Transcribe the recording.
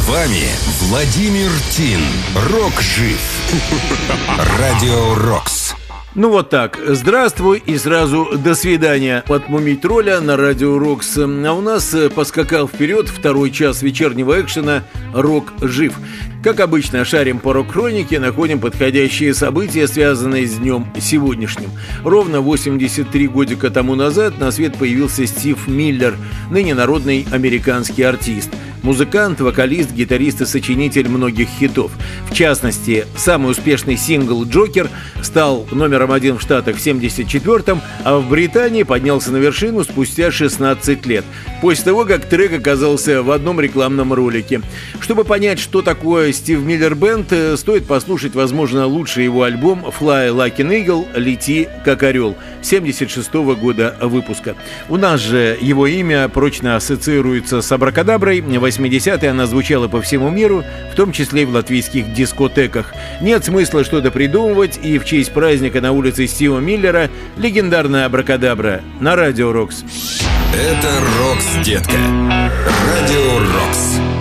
вами Владимир Тин. Рок жив. Радио Рокс. Ну вот так, здравствуй и сразу до свидания от Мумий-тролля на Радио Рокс. А у нас поскакал вперед второй час вечернего экшена «Рок жив». Как обычно, шарим по рок-хронике, находим подходящие события, связанные с днем сегодняшним. Ровно 83 годика тому назад на свет появился Стив Миллер, ныне народный американский артист. Музыкант, вокалист, гитарист и сочинитель многих хитов. В частности, самый успешный сингл «Джокер» стал номером 1 в Штатах в 1974-м, а в Британии поднялся на вершину спустя 16 лет, после того, как трек оказался в одном рекламном ролике. Чтобы понять, что такое Стив Миллер Бэнд, стоит послушать, возможно, лучший его альбом «Fly Like an Eagle» «Лети как орел» 1976 года выпуска. У нас же его имя прочно ассоциируется с абракадаброй. В 80-е она звучала по всему миру, в том числе и в латвийских дискотеках. Нет смысла что-то придумывать, и в честь праздника на улице Стива Миллера легендарная абракадабра на Радио Рокс. Это Рокс, детка. Радио Рокс.